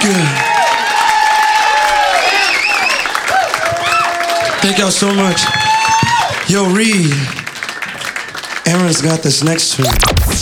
you. Thank y'all so much. Yo, Reed. Aaron's got this next tune.